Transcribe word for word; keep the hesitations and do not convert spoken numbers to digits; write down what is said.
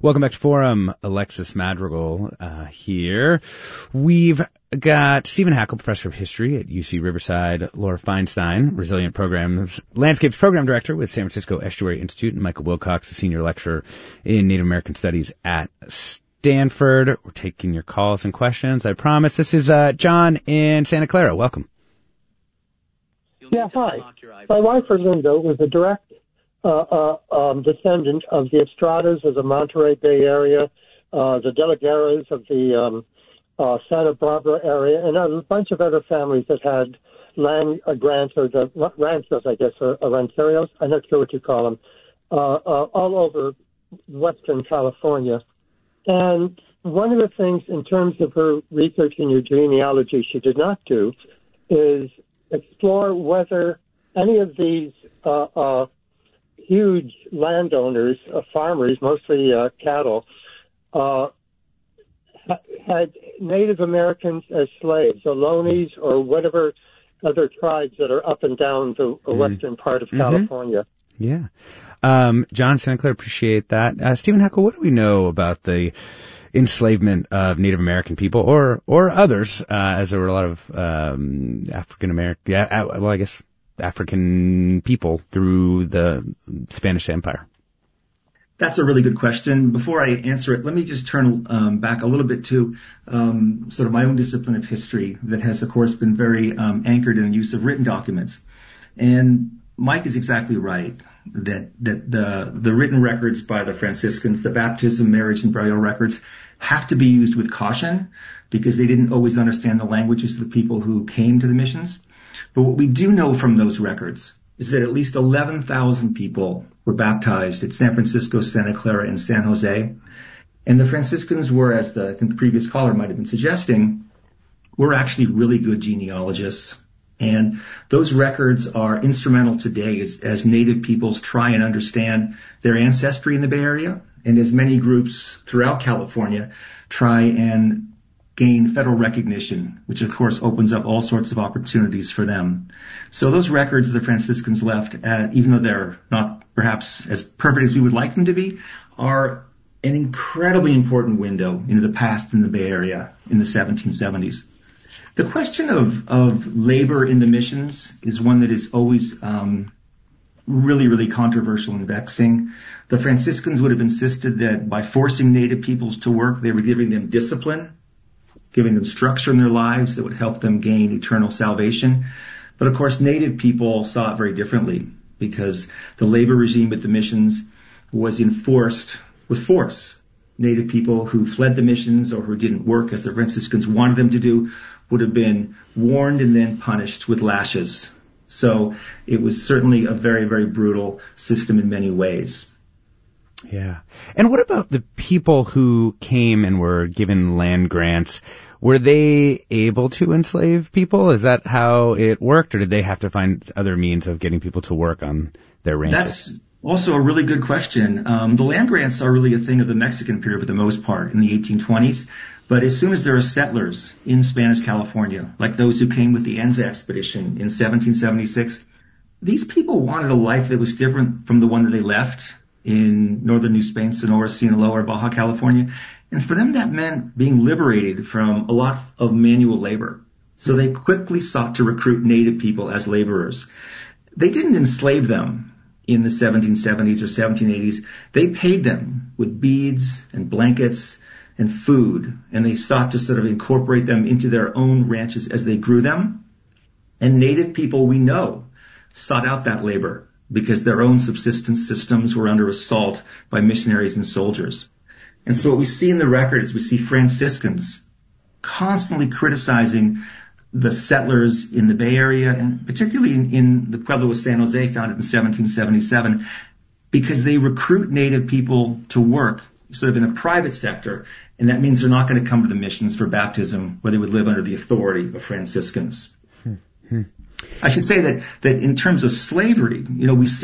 Welcome back to Forum. Alexis Madrigal uh, here. We've got Stephen Hackel, professor of history at U C Riverside, Laura Feinstein, Resilient Programs Landscapes Program Director with San Francisco Estuary Institute, and Michael Wilcox, a senior lecturer in Native American Studies at Stanford. We're taking your calls and questions, I promise. This is uh, John in Santa Clara. Welcome. Yeah, hi. My wife, Erlinda, was a direct Uh, uh, um, descendant of the Estradas of the Monterey Bay area, uh, the De La Guerras of the um, uh, Santa Barbara area, and a bunch of other families that had land uh, grants, or the ranchos, I guess, or, or rancherios, I'm not sure what you call them, uh, uh, all over Western California. And one of the things in terms of her research in your genealogy she did not do is explore whether any of these uh, uh, huge landowners, uh, farmers, mostly uh, cattle, uh, ha- had Native Americans as slaves, Ohlone or whatever other tribes that are up and down the mm. western part of mm-hmm. California. Yeah. Um, John Sinclair, appreciate that. Uh, Stephen Hackel, what do we know about the enslavement of Native American people or or others, uh, as there were a lot of um, African American, yeah, well, I guess, African people through the Spanish Empire? That's a really good question. Before I answer it, let me just turn um, back a little bit to um, sort of my own discipline of history that has, of course, been very um, anchored in the use of written documents. And Mike is exactly right that that the the written records by the Franciscans, the baptism, marriage, and burial records, have to be used with caution because they didn't always understand the languages of the people who came to the missions. But what we do know from those records is that at least eleven thousand people were baptized at San Francisco, Santa Clara, and San Jose. And the Franciscans were, as the, I think the previous caller might have been suggesting, were actually really good genealogists. And those records are instrumental today as, as Native peoples try and understand their ancestry in the Bay Area, and as many groups throughout California try and gain federal recognition, which of course opens up all sorts of opportunities for them. So those records the Franciscans left, uh, even though they're not perhaps as perfect as we would like them to be, are an incredibly important window into the past in the Bay Area in the seventeen seventies. The question of, of labor in the missions is one that is always um, really, really controversial and vexing. The Franciscans would have insisted that by forcing Native peoples to work, they were giving them discipline, giving them structure in their lives that would help them gain eternal salvation. But of course, Native people saw it very differently because the labor regime at the missions was enforced with force. Native people who fled the missions or who didn't work as the Franciscans wanted them to do would have been warned and then punished with lashes. So it was certainly a very, very brutal system in many ways. Yeah. And what about the people who came and were given land grants? Were they able to enslave people? Is that how it worked, or did they have to find other means of getting people to work on their ranches? That's also a really good question. Um, the land grants are really a thing of the Mexican period for the most part in the eighteen twenties. But as soon as there are settlers in Spanish California, like those who came with the Enza expedition in seventeen seventy-six, these people wanted a life that was different from the one that they left in northern New Spain, Sonora, Sinaloa, or Baja California. And for them, that meant being liberated from a lot of manual labor. So they quickly sought to recruit Native people as laborers. They didn't enslave them in the seventeen seventies or seventeen eighties. They paid them with beads and blankets and food, and they sought to sort of incorporate them into their own ranches as they grew them. And Native people, we know, sought out that labor because their own subsistence systems were under assault by missionaries and soldiers. And so what we see in the record is we see Franciscans constantly criticizing the settlers in the Bay Area, and particularly in, in the Pueblo of San Jose, founded in seventeen seventy-seven, because they recruit Native people to work sort of in a private sector, and that means they're not going to come to the missions for baptism where they would live under the authority of Franciscans. Hmm. Hmm. I should say that, that in terms of slavery, you know, we see